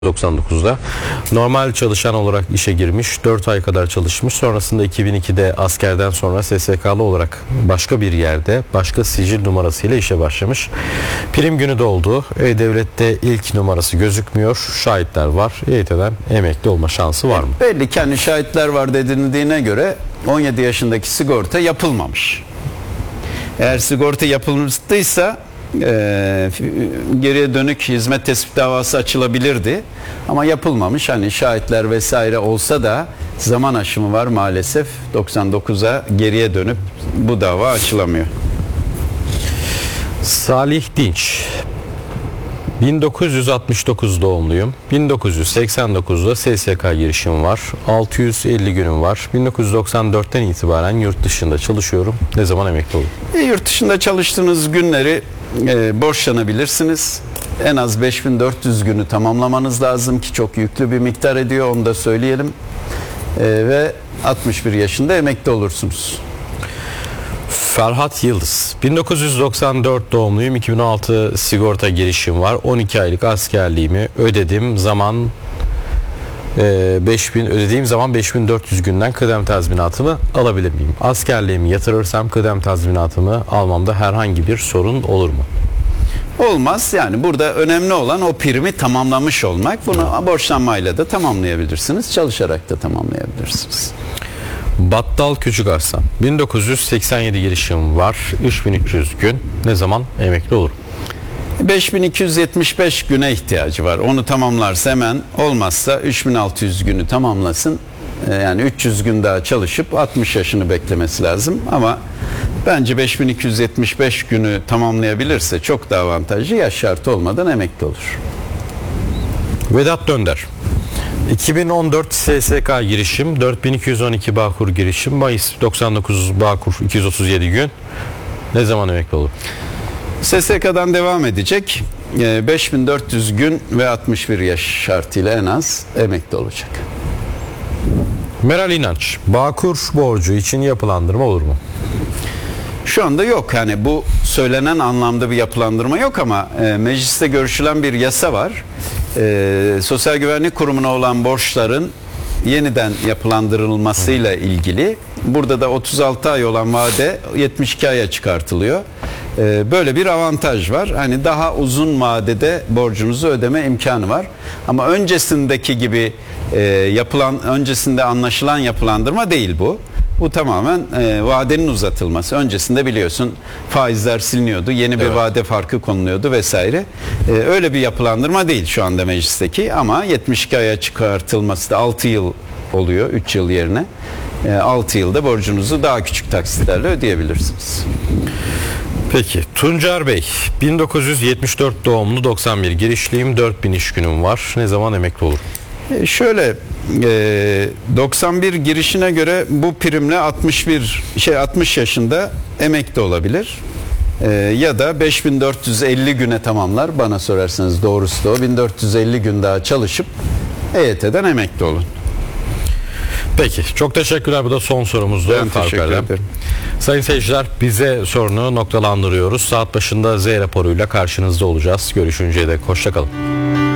1999'da normal çalışan olarak işe girmiş, 4 ay kadar çalışmış. Sonrasında 2002'de askerden sonra SSK'lı olarak başka bir yerde başka sicil numarasıyla işe başlamış. Prim günü doldu. E-Devlet'te ilk numarası gözükmüyor. Şahitler var. EYT'den emekli olma şansı var mı? Belli ki hani şahitler var denildiğine göre 17 yaşındaki sigorta yapılmamış. Eğer sigorta yapılmıştıysa geriye dönük hizmet tespit davası açılabilirdi ama yapılmamış. Hani şahitler vesaire olsa da zaman aşımı var maalesef. 99'a geriye dönüp bu dava açılamıyor. Salih Dinç, 1969 doğumluyum. 1989'da SSK girişim var. 650 günüm var. 1994'ten itibaren yurt dışında çalışıyorum. Ne zaman emekli olurum? Yurt dışında çalıştığınız günleri borçlanabilirsiniz. En az 5400 günü tamamlamanız lazım ki çok yüklü bir miktar ediyor, onu da söyleyelim. Ve 61 yaşında emekli olursunuz. Ferhat Yıldız, 1994 doğumluyum. 2006 sigorta girişim var. 12 aylık askerliğimi ödediğim zaman 5400 günden kıdem tazminatımı alabilir miyim? Askerliğimi yatırırsam kıdem tazminatımı almamda herhangi bir sorun olur mu? Olmaz. Yani burada önemli olan o primi tamamlamış olmak. Bunu borçlanmayla da tamamlayabilirsiniz. Çalışarak da tamamlayabilirsiniz. Battal Küçük Arslan, 1987 girişim var. 3300 gün. Ne zaman emekli olurum? 5275 güne ihtiyacı var. Onu tamamlarsa hemen, olmazsa 3600 günü tamamlasın. Yani 300 gün daha çalışıp 60 yaşını beklemesi lazım. Ama bence 5275 günü tamamlayabilirse çok daha avantajlı, yaş şartı olmadan emekli olur. Vedat Dönder, 2014 SSK girişim, 4212 Bağkur girişim, Mayıs 99 Bağkur 237 gün. Ne zaman emekli olur? SSK'dan devam edecek. 5400 gün ve 61 yaş şartıyla en az emekli olacak. Meral İnanç, Bağkur borcu için yapılandırma olur mu? Şu anda yok. Yani bu söylenen anlamda bir yapılandırma yok ama mecliste görüşülen bir yasa var. Sosyal Güvenlik Kurumu'na olan borçların yeniden yapılandırılmasıyla ilgili. Burada da 36 ay olan vade 72 aya çıkartılıyor. Böyle bir avantaj var. Hani daha uzun vadede borcunuzu ödeme imkanı var. Ama öncesindeki gibi öncesinde anlaşılan yapılandırma değil bu. Bu tamamen vadenin uzatılması. Öncesinde biliyorsun faizler siliniyordu. Yeni bir vade farkı konuluyordu vesaire. Öyle bir yapılandırma değil şu anda meclisteki ama 72 aya çıkartılması da 6 yıl oluyor 3 yıl yerine. 6 yılda borcunuzu daha küçük taksitlerle ödeyebilirsiniz. Peki Tuncer Bey, 1974 doğumlu, 91 girişliyim, 4000 iş günüm var. Ne zaman emekli olur? 91 girişine göre bu primle 60 yaşında emekli olabilir. Ya da 5450 güne tamamlar, bana sorarsanız doğrusu da o. 1450 gün daha çalışıp EYT'den emekli olun. Peki, çok teşekkürler. Bu da son sorumuzdu. Ben teşekkür ederim. Sayın seyirciler, bize sorunu noktalandırıyoruz. Saat başında Z raporuyla karşınızda olacağız. Görüşünceye dek hoşça kalın.